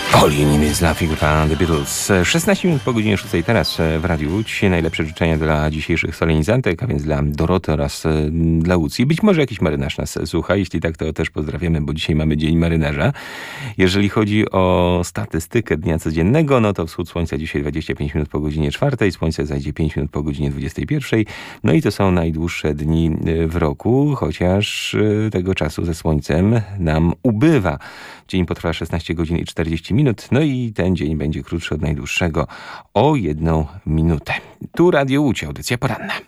All You Need Is Love, grupa The Beatles. 16 minut po godzinie 6 teraz w Radiu Łódź. Najlepsze życzenia dla dzisiejszych solenizantek, a więc dla Doroty oraz dla Łucji. Być może jakiś marynarz nas słucha. Jeśli tak, to też pozdrawiamy, bo dzisiaj mamy Dzień Marynarza. Jeżeli chodzi o statystykę dnia codziennego, no to wschód słońca dzisiaj 25 minut po godzinie 4, słońce zajdzie 5 minut po godzinie 21. No i to są najdłuższe dni w roku, chociaż tego czasu ze słońcem nam ubywa. Dzień potrwa 16 godzin i 40 minut, no i ten dzień będzie krótszy od najdłuższego o 1 minutę. Tu Radio Łódź, audycja poranna.